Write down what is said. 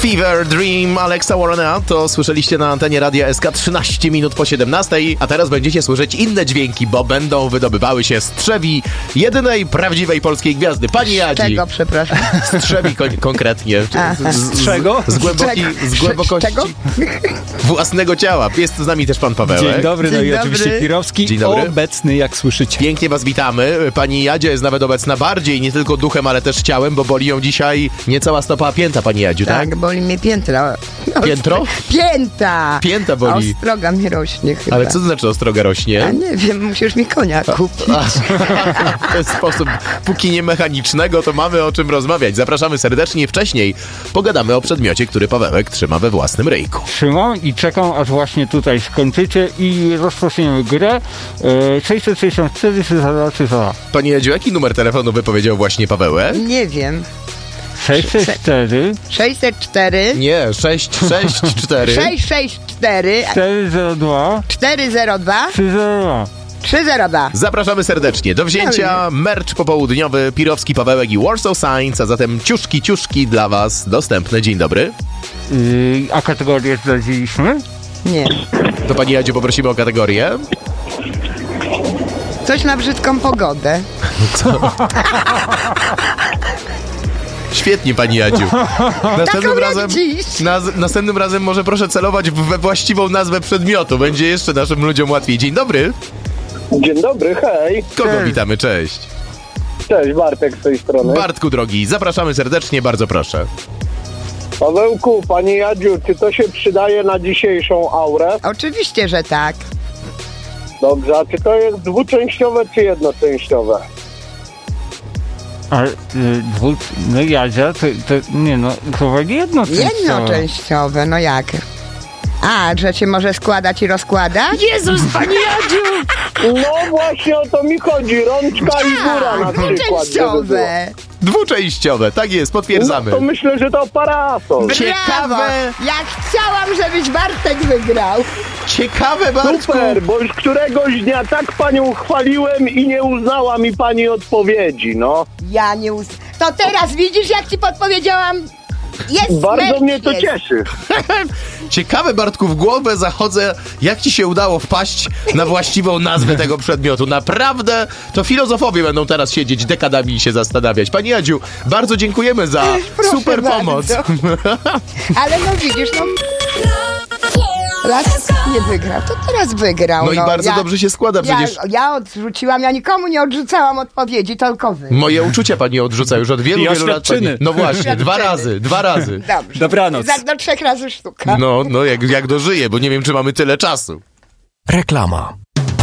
Fever Dream Alexa Warrena to słyszeliście na antenie Radia SK 13 minut po 17, a teraz będziecie słyszeć inne dźwięki, bo będą wydobywały się z trzewi jedynej prawdziwej polskiej gwiazdy. Pani Jadzi. Czego, przepraszam? Z trzewi konkretnie. Z czego? Z głębokości własnego ciała. Jest z nami też pan Pawełek. Dzień dobry, Dzień i dobry. oczywiście Pirowski, Dzień dobry. obecny, jak słyszycie. Pięknie was witamy. Pani Jadzia jest nawet obecna bardziej, nie tylko duchem, ale też ciałem, bo boli ją dzisiaj niecała stopa, a pięta, pani Jadziu, tak? Tak, boli mnie piętra. Piętro? Pięta! Pięta boli. Ostroga mi rośnie chyba. Ale co to znaczy ostroga rośnie? A nie wiem, musisz mi konia kupić. W ten sposób, póki nie mechanicznego, to mamy o czym rozmawiać. Zapraszamy serdecznie. Wcześniej pogadamy o przedmiocie, który Pawełek trzyma we własnym ryjku. Trzymam i czekam, aż właśnie tutaj skończycie i rozpoczniemy grę. 664 302. Pani Jadziu, jaki numer telefonu by powiedział właśnie Pawełek? Nie wiem. 664 604 Nie, 664 664 402 402 302. 302. Zapraszamy serdecznie. Do wzięcia merch popołudniowy Pirowski, Pawełek i Warsaw Signs, a zatem ciuszki dla was dostępne. Dzień dobry. A kategorię zdradziliśmy? Nie. To pani Jadziu poprosimy o kategorię. Coś na brzydką pogodę. Świetnie, pani Jadziu. dziś. Następnym razem może proszę celować we właściwą nazwę przedmiotu. Będzie jeszcze naszym ludziom łatwiej. Dzień dobry. Dzień dobry, hej. Kogo witamy? Cześć. Cześć, Bartek z tej strony. Bartku drogi, zapraszamy serdecznie, bardzo proszę. Pawełku, pani Jadziu, czy to się przydaje na dzisiejszą aurę? Oczywiście, że tak. Dobrze, a czy to jest dwuczęściowe, czy jednoczęściowe? Ale no Jadzia, to nie no, chyba jednoczęściowe. Jednoczęściowe, no jak? A, że się może składać i rozkładać? Jezus, pani Jadziu! No właśnie o to mi chodzi, rączka i góra na przykład. żeby było. Dwuczęściowe. Dwuczęściowe, tak jest, potwierdzamy. No to myślę, że to parasol. Ciekawe. Ja chciałam, żebyś Bartek wygrał. Ciekawe, Bartku. Super, bo już któregoś dnia tak panią chwaliłem i nie uznała mi pani odpowiedzi, no. Ja nie To teraz widzisz, jak ci podpowiedziałam? Jest Bardzo mecz, mnie to jest. cieszy. Ciekawe, Bartku, w głowę zachodzę, jak ci się udało wpaść na właściwą nazwę tego przedmiotu. Naprawdę, to filozofowie będą teraz siedzieć dekadami i się zastanawiać. Pani Jadziu, bardzo dziękujemy za Proszę super pomoc. Ale no widzisz, no... Raz nie wygrał, to teraz wygrał. No i bardzo dobrze się składa, przecież... Ja odrzuciłam, ja nikomu nie odrzucałam odpowiedzi, tylko wy. Moje uczucia pani odrzuca już od wielu, I wielu lat. Pani... oświadczyny. No właśnie, dwa razy. Dobrze. Dobranoc. Do 3 razy sztuka. No, jak dożyję, bo nie wiem, czy mamy tyle czasu. Reklama.